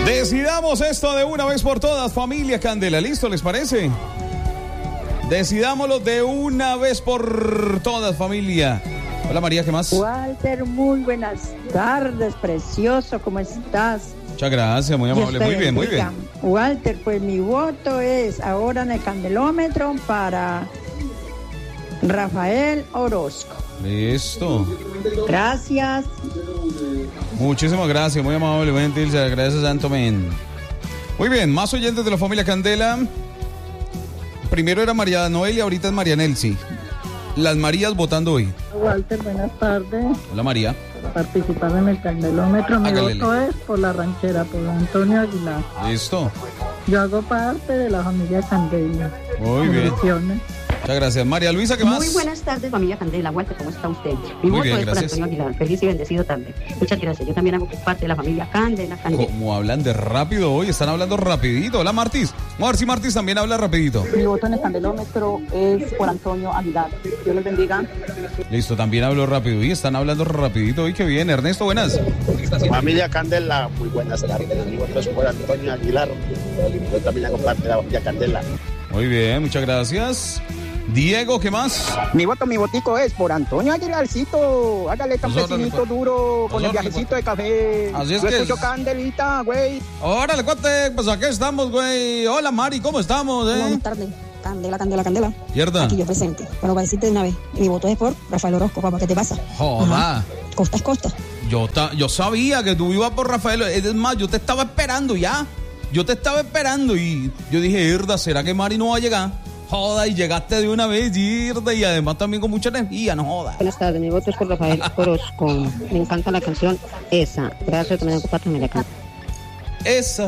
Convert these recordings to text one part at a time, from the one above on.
Decidamos esto de una vez por todas, familia Candela. ¿Listo, les parece? Decidámoslo de una vez por todas, familia. Hola María, ¿qué más? Walter, muy buenas tardes, precioso, ¿cómo estás? Muchas gracias, muy amable, muy bien, muy bien. Walter, pues mi voto es ahora en el candelómetro para Rafael Orozco. Listo. Gracias. Muchísimas gracias, muy amable, muy gentil, se agradece Santo Men. Muy bien, más oyentes de la familia Candela. Primero era María Noelia, ahorita es María Nelsi. Las Marías votando hoy. Walter, buenas tardes. Hola María. Para participar en el candelómetro, mi voto es por la ranchera, por Antonio Aguilar. Listo. Yo hago parte de la familia Candela. Muy bien. Muchas gracias. María Luisa, ¿qué más? Muy buenas tardes, familia Candela. Walter, ¿cómo está usted? Muy Mi voto bien, es gracias. por Antonio Aguilar. Feliz y bendecido tarde. Muchas gracias. Yo también hago parte de la familia Candela. Como hablan de rápido hoy, están hablando rapidito. Hola Martis. Vamos a ver si Martis también habla rapidito. Mi voto en el candelómetro es por Antonio Aguilar. Dios les bendiga. Listo, también hablo rápido y están hablando rapidito. Hoy qué bien. Ernesto, buenas. Familia Candela, muy buenas tardes. Mi voto es por Antonio Aguilar. Yo también hago parte de la familia Candela. Muy bien, muchas gracias. Diego, ¿qué más? Mi votico es por Antonio Aguilarcito. Hágale campesinito duro con el viajecito de café. Así es Yo que escucho Candelita, güey. Órale, cuate, pues aquí estamos, güey. Hola Mari, ¿cómo estamos, Buenas tardes. Candela. ¿Cierta? Aquí yo presente. Bueno, para decirte de una vez, mi voto es por Rafael Orozco, papá. ¿Qué te pasa? Joda. Ajá. Costa es costa. Yo sabía que tú ibas por Rafael. Es más, yo te estaba esperando ya. Yo te estaba esperando y yo dije, Irda, ¿será que Mari no va a llegar? Joda, y llegaste de una vez, Irda, y además también con mucha energía, no joda. Buenas tardes, mi voto es por Rafael Orozco. Me encanta la canción esa. Gracias, también hago parte de la canción. Esa.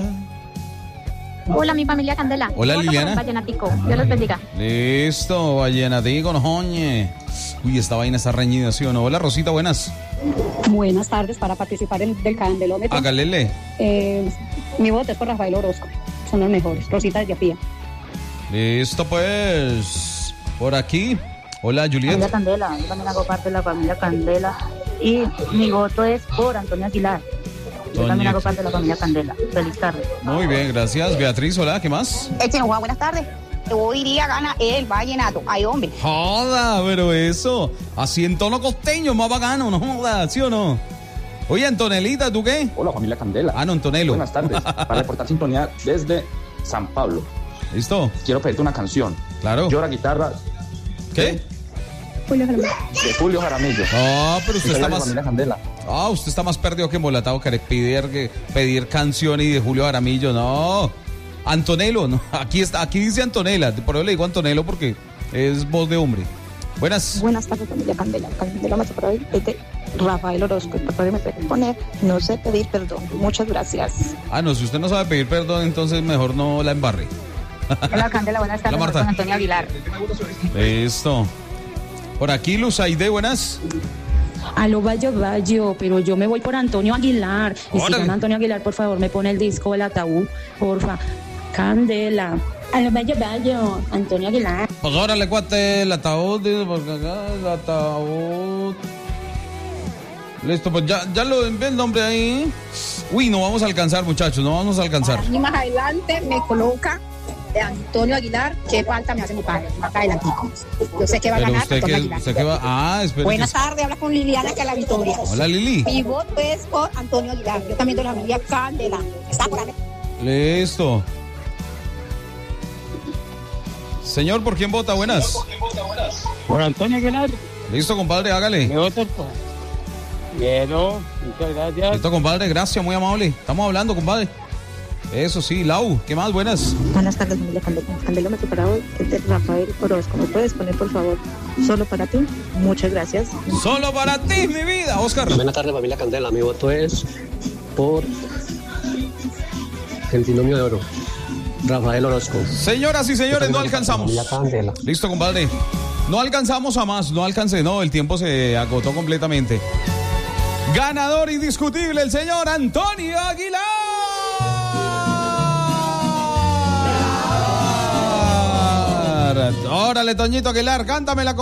Hola, mi familia Candela. Hola, Liliana. Vallenatico. Dios los bendiga. Listo, Vallenatico, no joñe. Uy, esta vaina está reñida, ¿sí o no? Hola, Rosita, buenas. Buenas tardes, para participar del candelómetro. Hágalele. Mi voto es por Rafael Orozco. Son los mejores. Rosita de Yapía. Listo, pues. Por aquí. Hola, Juliet. Familia Candela, yo también hago parte de la familia Candela. Y mi voto es por Antonio Aguilar. Yo también hago parte de la familia Candela. Feliz tarde. Muy bien, gracias. Beatriz, hola, ¿qué más? Buenas tardes. Hoy día gana el vallenato. Ay, hombre. Joda, pero eso. Así en tono costeño, más bacano, no joda, ¿sí o no? Oye, Antonelita, ¿tú qué? Hola, familia Candela. Ah, no, Antonelo. Buenas tardes. Para reportar sintonía desde San Pablo. ¿Listo? Quiero pedirte una canción. Claro. Llora guitarra. ¿Qué? De Julio Jaramillo. Ah, pero usted está más... familia Candela. Ah, usted está más perdido que embolatado, que pedir canciones y de Julio Jaramillo, no. Antonelo, no. Aquí dice Antonela, por eso le digo Antonelo porque es voz de hombre. Buenas tardes, familia Candela. Candelómetro por hoy es de Rafael Orozco. Por favor, me pueden poner, no sé pedir perdón. Muchas gracias. Ah, no, si usted no sabe pedir perdón, entonces mejor no la embarre. Hola, Candela, buenas tardes. Hola, Marta. Con Antonio Aguilar. Listo. Por aquí, Luz Aide, buenas. Aló, Bayo, pero yo me voy por Antonio Aguilar. Y si gana Antonio Aguilar, por favor, me pone el disco del ataúd, porfa. Candela. Aló, Bayo, Antonio Aguilar. Pues órale, cuate, el ataúd, dice, porque acá el ataúd. Listo, pues ya lo envié el nombre ahí. Uy, no vamos a alcanzar, muchachos, no vamos a alcanzar. Y más adelante me coloca de Antonio Aguilar. Qué falta me hace mi padre. Más adelantico. Yo sé que va a ganar Antonio Aguilar. ¿Usted qué va? Ah, espera. Buenas tardes, habla con Liliana que a la victoria. Hola, Lili. Mi voto es por Antonio Aguilar. Yo también de la familia Candela. Está por ahí. Listo. Señor, ¿por quién vota? Buenas. Por Antonio Aguilar. Listo, compadre, hágale. Mi voto es por... Quiero, muchas gracias. Listo, compadre, gracias, muy amable. Estamos hablando, compadre. Eso sí, Lau, ¿qué más? Buenas. Buenas tardes, familia Candela. Candelómetro para hoy es de Rafael Orozco. ¿Me puedes poner, por favor, solo para ti? Muchas gracias. Solo para ti, mi vida, Oscar. Buenas tardes, familia Candela. Mi voto es por Gentilomio de Oro, Rafael Orozco. Señoras y señores, no alcanzamos. Listo, compadre. No alcanzamos a más, el tiempo se agotó completamente. Ganador indiscutible, el señor Antonio Aguilar. Órale, Toñito Aguilar, cántamela.